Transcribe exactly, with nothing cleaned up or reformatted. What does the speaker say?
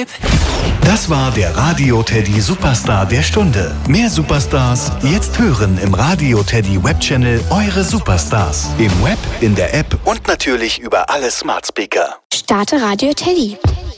Hip. Das war der Radio Teddy Superstar der Stunde. Mehr Superstars jetzt hören im Radio Teddy Webchannel Eure Superstars. Im Web, in der App und natürlich über alle Smart Speaker. Starte Radio Teddy.